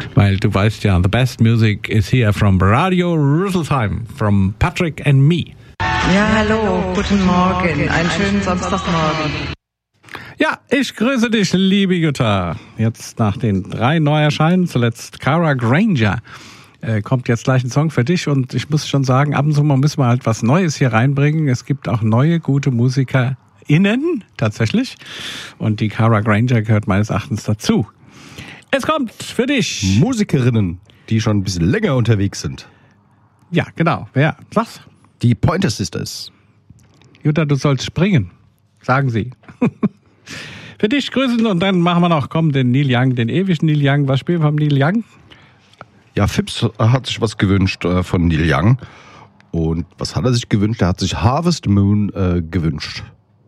Weil du weißt ja, the best music is here from Radio Rüsselsheim, from Patrick and me. Ja, hallo, guten Morgen, einen schönen Samstagmorgen. Ja, ich grüße dich, liebe Jutta. Jetzt nach den 3 Neuerscheinen, zuletzt Cara Granger, kommt jetzt gleich ein Song für dich. Und ich muss schon sagen, ab und zu mal müssen wir halt was Neues hier reinbringen. Es gibt auch neue, gute MusikerInnen, tatsächlich. Und die Cara Granger gehört meines Erachtens dazu. Es kommt für dich Musikerinnen, die schon ein bisschen länger unterwegs sind. Ja, genau. Wer? Sag's. Die Pointer Sisters. Jutta, du sollst springen. Sagen sie. Für dich grüßen und dann machen wir noch, den Neil Young, den ewigen Neil Young. Was spielen wir vom Neil Young? Ja, Phipps hat sich was gewünscht von Neil Young. Und was hat er sich gewünscht? Er hat sich Harvest Moon gewünscht.